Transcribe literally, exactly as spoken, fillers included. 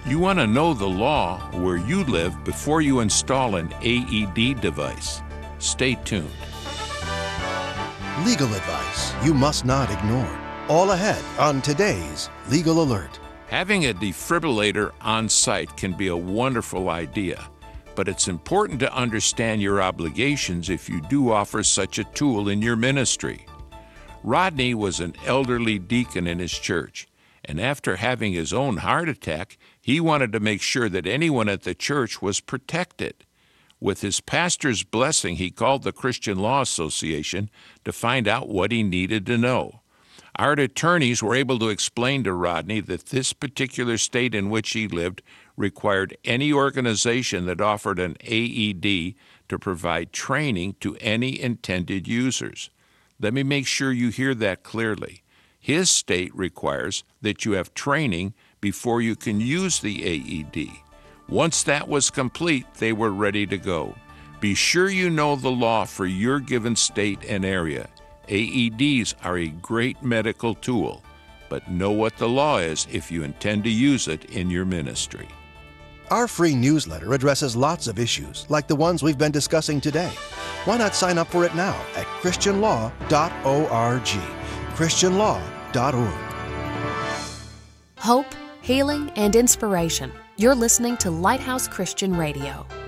You want to know the law where you live before you install an A E D device. Stay tuned. Legal advice you must not ignore. All ahead on today's Legal Alert. Having a defibrillator on site can be a wonderful idea, but it's important to understand your obligations if you do offer such a tool in your ministry. Rodney was an elderly deacon in his church, and after having his own heart attack, he wanted to make sure that anyone at the church was protected. With his pastor's blessing, he called the Christian Law Association to find out what he needed to know. Our attorneys were able to explain to Rodney that this particular state in which he lived required any organization that offered an A E D to provide training to any intended users. Let me make sure you hear that clearly. His state requires that you have training before you can use the A E D. Once that was complete, they were ready to go. Be sure you know the law for your given state and area. A E Ds are a great medical tool, but know what the law is if you intend to use it in your ministry. Our free newsletter addresses lots of issues like the ones we've been discussing today. Why not sign up for it now at christian law dot org? christian law dot org. Hope, healing, and inspiration. You're listening to Lighthouse Christian Radio.